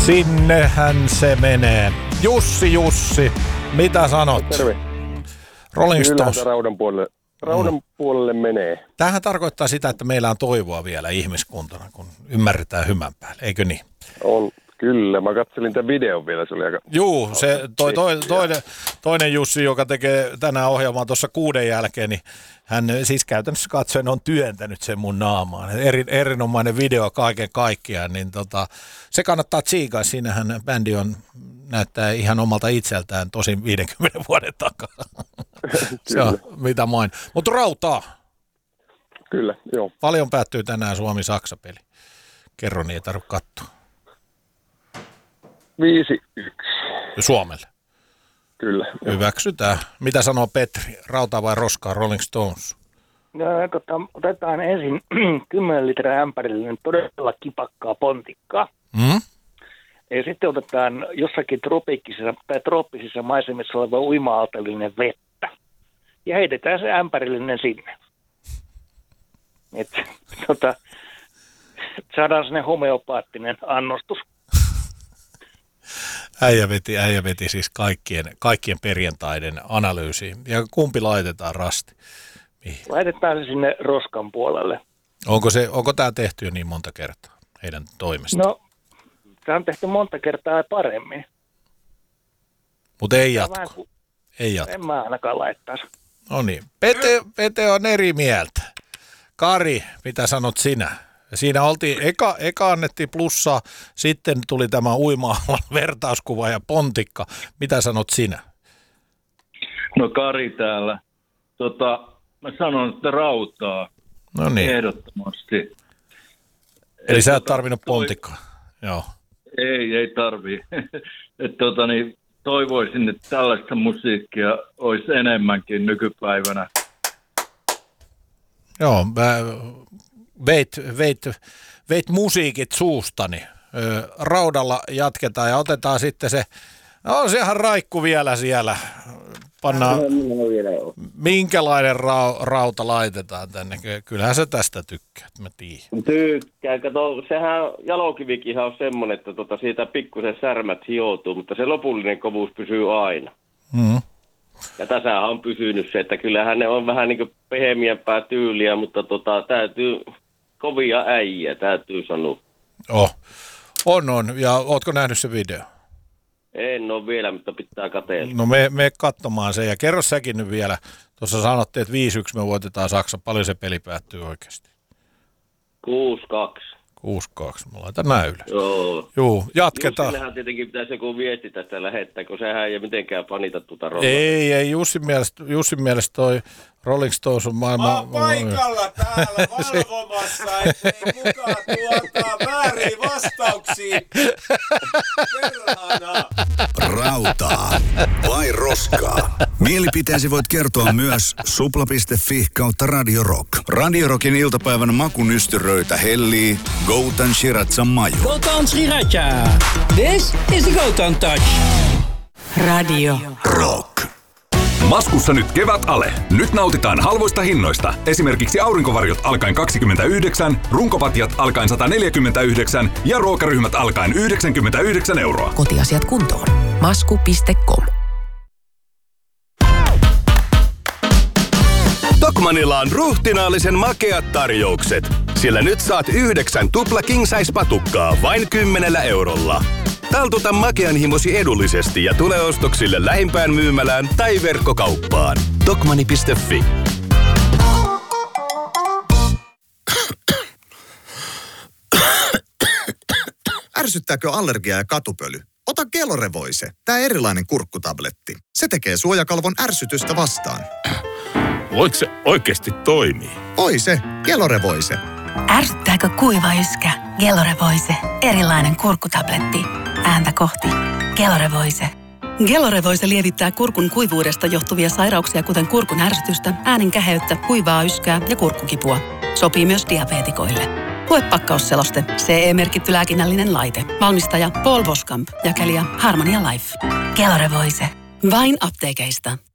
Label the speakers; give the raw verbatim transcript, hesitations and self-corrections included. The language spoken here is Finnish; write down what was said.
Speaker 1: Sinnehän se menee. Jussi, Jussi, mitä sanot?
Speaker 2: Terve.
Speaker 1: Rolling Stones.
Speaker 2: Kyllä raudan puolelle, raudan mm. puolelle menee.
Speaker 1: Tämähän tarkoittaa sitä, että meillä on toivoa vielä ihmiskuntana, kun ymmärretään hymän päälle, eikö niin?
Speaker 2: On, kyllä. Mä katselin tämän videon vielä, se oli aika...
Speaker 1: Juu, se toi, toi, toinen, toinen Jussi, joka tekee tänään ohjelmaa tuossa kuuden jälkeen, niin hän siis käytännössä katsoen on työntänyt sen mun naamaan. Eri, erinomainen video kaiken kaikkiaan, niin tota, se kannattaa tsiikaa. Siinähän bändi on, näyttää ihan omalta itseltään, tosin viidenkymmenen vuoden takaa. Se on mitä main. Mutta rautaa.
Speaker 2: Kyllä, joo.
Speaker 1: Paljon päättyy tänään Suomi-Saksa-peli. Kerro, niin ei tarvitse katsoa.
Speaker 2: viisi yksi.
Speaker 1: Suomelle.
Speaker 2: Kyllä. Jo.
Speaker 1: Hyväksytään. Mitä sanoo Petri? Rautaa vai roskaa Rolling Stones?
Speaker 3: No, tota, otetaan ensin kymmenen litraa ämpärillinen todella kipakkaa pontikkaa.
Speaker 1: Mm?
Speaker 3: Ja sitten otetaan jossakin tropiikkisissa tai trooppisissa maisemissa oleva uima-aaltoillinen vettä. Ja heitetään se ämpärillinen sinne. Että tota, saadaan sinne homeopaattinen annostus.
Speaker 1: Äijä veti, äijä veti siis kaikkien, kaikkien perjantaiden analyysiin. Ja kumpi laitetaan rasti? Mihin?
Speaker 3: Laitetaan se sinne roskan puolelle.
Speaker 1: Onko, se, onko tämä tehty jo niin monta kertaa heidän toimesta?
Speaker 3: No, tämä on tehty monta kertaa paremmin.
Speaker 1: Mutta ei jatko.
Speaker 3: Vähän,
Speaker 1: ei jatko.
Speaker 3: En mä ainakaan laittaisi.
Speaker 1: No niin. Pete, Pete on eri mieltä. Kari, mitä sanot sinä? Siinä oltiin, eka, eka annettiin plussaa, sitten tuli tämä uima-alan vertauskuva ja pontikka. Mitä sanot sinä?
Speaker 4: No Kari täällä. Tota, mä sanon, että rautaa.
Speaker 1: No niin.
Speaker 4: Ehdottomasti.
Speaker 1: Eli et sä et tota, tarvinnut pontikkaa? Toi... Joo.
Speaker 4: Ei, ei tarvii. Et tota, niin, toivoisin, että tällaista musiikkia olisi enemmänkin nykypäivänä.
Speaker 1: Joo, mä veit, veit, veit musiikit suustani. Raudalla jatketaan ja otetaan sitten se, no sehän raikku vielä siellä. Pannaan, minkälainen ra, rauta laitetaan tänne? Kyllähän sä tästä tykkäät, mä tiedän.
Speaker 5: Tykkään, kato, sehän jalokivikin on semmoinen, että tota, siitä pikkusen särmät hioutuu, mutta se lopullinen kovuus pysyy aina.
Speaker 1: Mm.
Speaker 5: Ja tässähän on pysynyt se, että kyllähän ne on vähän niin kuin pehmeämpää tyyliä, mutta tota, täytyy kovia äijä, täytyy sanoa.
Speaker 1: Oh. On, on. Ja ootko nähnyt se video?
Speaker 5: En ole vielä, mutta pitää katsella.
Speaker 1: No me, me katsomaan sen ja kerro säkin nyt vielä. Tuossa sanottiin, että viisi yksi me voitetaan Saksa. Paljon se peli päättyy oikeasti?
Speaker 5: kuusi kaksi.
Speaker 1: kuusi kaksi. Mä laitan nää ylös.
Speaker 5: Joo.
Speaker 1: Joo, jatketaan.
Speaker 5: Jussinenhan tietenkin pitäisi joku viesti tästä lähettää, kun sehän ei mitenkään panita tuota rollaa.
Speaker 1: Ei, ei. Jussin mielestä, Jussin mielestä toi Rolling Stones on maailman...
Speaker 6: Mä oon paikalla täällä valvomassa, ettei kukaan tuottaa väärin vastauksia. Perhana.
Speaker 7: Rautaa vai roskaa? Mielipiteesi voit kertoa myös supla piste fi kautta Radio Rock. Radio Rockin iltapäivän makunystyröitä hellii Goutan Shiratsan maju.
Speaker 8: Goutan Shiratsa. This is the Goutan Touch.
Speaker 7: Radio Rock.
Speaker 9: Maskussa nyt kevät ale. Nyt nautitaan halvoista hinnoista. Esimerkiksi aurinkovarjot alkaen kaksikymmentäyhdeksän, runkopatjat alkaen sata neljäkymmentäyhdeksän ja ruokaryhmät alkaen yhdeksänkymmentäyhdeksän euroa.
Speaker 10: Kotiasiat kuntoon. masku piste com.
Speaker 11: Tokmanilla on ruhtinaallisen makeat tarjoukset. Sillä nyt saat yhdeksän tupla king size patukkaa vain kymmenellä eurolla. Taltuta makean himosi edullisesti ja tule ostoksille lähimpään myymälään tai verkkokauppaan. Tokmanni piste fi.
Speaker 12: Ärsyttääkö allergia ja katupöly? Ota Gelorevoise, tää erilainen kurkkutabletti. Se tekee suojakalvon ärsytystä vastaan.
Speaker 13: Voiko se oikeasti toimii?
Speaker 12: Voi se, Gelorevoise.
Speaker 14: Ärsyttääkö kuiva yskä? Gelorevoise, erilainen kurkkutabletti. Ääntä kohti. Gelorevoise.
Speaker 15: Gelorevoise lievittää kurkun kuivuudesta johtuvia sairauksia, kuten kurkun ärsytystä, äänen käheyttä, kuivaa yskää ja kurkkukipua. Sopii myös diabeetikoille. Lue pakkausseloste. C E-merkitty lääkinnällinen laite. Valmistaja Paul Boskamp. Jakelija Harmonia Life.
Speaker 14: Gelorevoise.
Speaker 15: Vain apteekeista.